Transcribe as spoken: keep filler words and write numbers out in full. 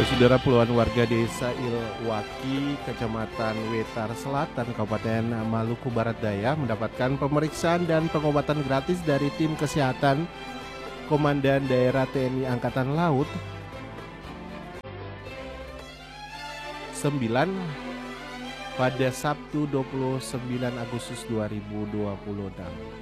Saudara, puluhan warga desa Ilwaki, Kecamatan Wetar Selatan, Kabupaten Maluku Barat Daya mendapatkan pemeriksaan dan pengobatan gratis dari tim kesehatan Komandan Daerah T N I Angkatan Laut sembilan pada Sabtu dua puluh sembilan Agustus dua ribu dua puluh enam.